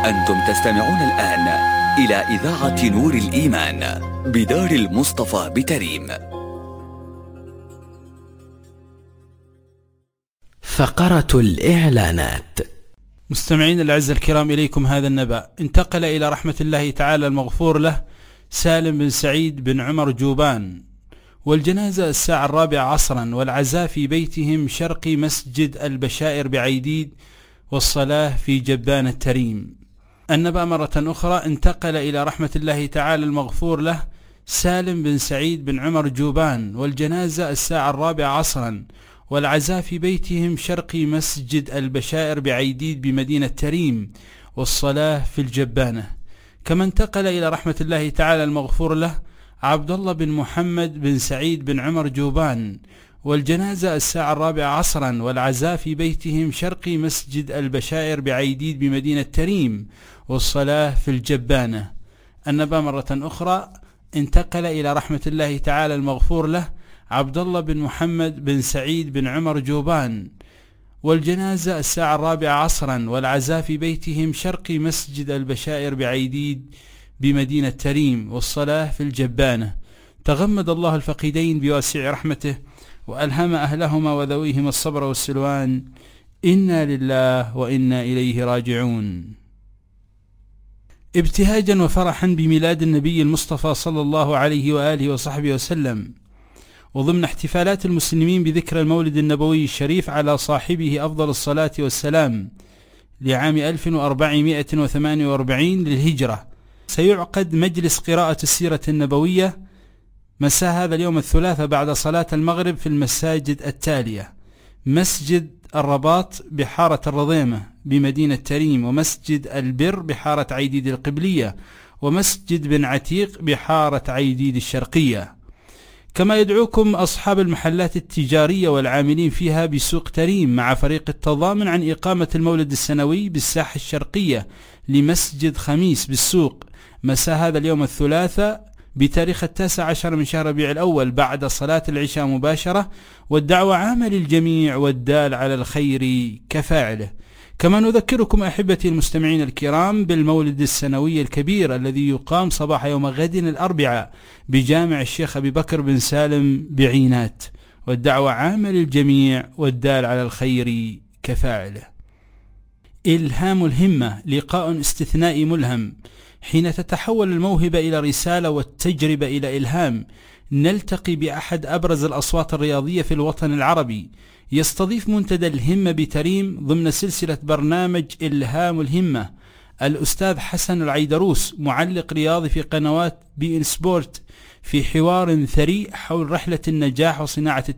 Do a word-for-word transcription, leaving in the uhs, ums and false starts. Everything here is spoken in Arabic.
أنتم تستمعون الآن إلى إذاعة نور الإيمان بدار المصطفى بتريم. فقرة الإعلانات. مستمعين الأعزاء الكرام، إليكم هذا النبأ. انتقل إلى رحمة الله تعالى المغفور له سالم بن سعيد بن عمر جوبان، والجنازة الساعة الرابعة عصرا، والعزاء في بيتهم شرقي مسجد البشائر بعيديد، والصلاة في جبان التريم. النبأ مرة أخرى. انتقل إلى رحمة الله تعالى المغفور له سالم بن سعيد بن عمر جوبان، والجنازة الساعة الرابعة عصرا، والعزاء في بيتهم شرقي مسجد البشائر بعيديد بمدينة تريم، والصلاة في الجبانة. كما انتقل إلى رحمة الله تعالى المغفور له عبد الله بن محمد بن سعيد بن عمر جوبان، والجنازة الساعة الرابعة عصرا، والعزاء في بيتهم شرقي مسجد البشائر بعيديد بمدينة تريم، والصلاة في الجبانة. النبأ مرة أخرى. انتقل إلى رحمة الله تعالى المغفور له عبد الله بن محمد بن سعيد بن عمر جوبان، والجنازة الساعة الرابعة عصرا، والعزاء في بيتهم شرقي مسجد البشائر بعيديد بمدينة تريم، والصلاة في الجبانة. تغمد الله الفقيدين بواسع رحمته، وألهم أهلهما وذويهما الصبر والسلوان. إنا لله وإنا إليه راجعون. ابتهاجا وفرحا بميلاد النبي المصطفى صلى الله عليه وآله وصحبه وسلم، وضمن احتفالات المسلمين بذكرى المولد النبوي الشريف على صاحبه أفضل الصلاة والسلام لعام ألف وأربعمائة وثمانية وأربعين للهجرة، سيعقد مجلس قراءة السيرة النبوية مساء هذا اليوم الثلاثاء بعد صلاة المغرب في المساجد التالية: مسجد الرباط بحارة الرضيمة بمدينة تريم، ومسجد البر بحارة عيديد القبلية، ومسجد بن عتيق بحارة عيديد الشرقية. كما يدعوكم أصحاب المحلات التجارية والعاملين فيها بسوق تريم مع فريق التضامن عن إقامة المولد السنوي بالساحة الشرقية لمسجد خميس بالسوق مساء هذا اليوم الثلاثاء بتاريخ التاسع عشر من شهر ربيع الأول بعد صلاة العشاء مباشرة، والدعوة عامة للجميع، والدال على الخير كفاعله. كما نذكركم أحبتي المستمعين الكرام بالمولد السنوي الكبير الذي يقام صباح يوم غد الأربعاء بجامع الشيخ أبي بكر بن سالم بعينات، والدعوة عامة للجميع، والدال على الخير كفاعله. إلهام الهمة، لقاء استثنائي ملهم. حين تتحول الموهبة إلى رسالة والتجربة إلى إلهام، نلتقي بأحد أبرز الأصوات الرياضية في الوطن العربي. يستضيف منتدى الهمة بتريم ضمن سلسلة برنامج إلهام الهمة الأستاذ حسن العيدروس، معلق رياضي في قنوات بي إن سبورت، في حوار ثري حول رحلة النجاح وصناعة